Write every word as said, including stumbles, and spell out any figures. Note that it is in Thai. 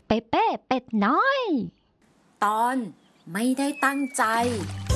เปเป้เป็ดน้อยตอนไม่ได้ตั้งใจ